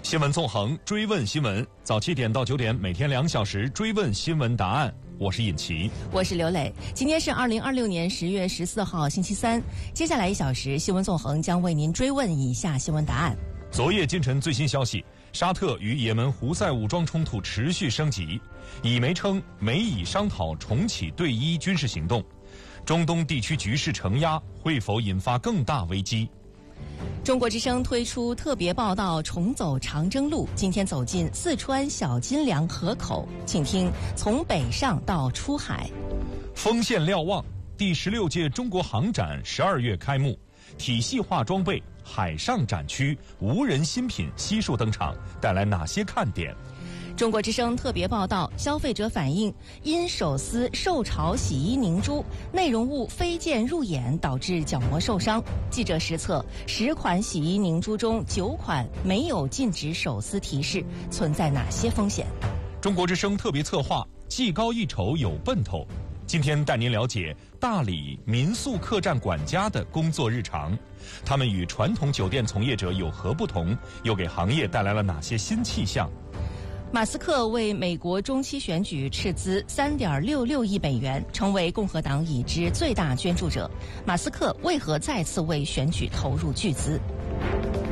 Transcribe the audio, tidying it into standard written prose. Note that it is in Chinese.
新闻纵横，追问新闻，早7点到9点，每天2小时追问新闻答案。我是尹奇， 我是刘磊。今天是2026年10月14号，星期三。接下来1小时，新闻纵横将为您追问以下新闻答案。 昨夜今晨最新消息，沙特与也门胡塞武装冲突持续升级，以媒称美以商讨重启对伊军事行动。中东地区局势承压，会否引发更大危机？ 中国之声推出特别报道，重走长征路，今天走进四川小金梁河口，请听从北上到出海。 锋线瞭望，第16届中国航展12月开幕，体系化装备、海上展区、无人新品悉数登场，带来哪些看点？ 中国之声特别报道，消费者反映因手撕受潮洗衣凝珠内容物飞溅入眼，导致角膜受伤。记者实测10款洗衣凝珠中9款没有禁止手撕提示，存在哪些风险？ 中国之声特别策划，技高一筹有奔头。今天带您了解大理民宿客栈管家的工作日常，他们与传统酒店从业者有何不同，又给行业带来了哪些新气象？ 马斯克为美国中期选举斥资3.66亿美元，成为共和党已知最大捐助者。马斯克为何再次为选举投入巨资？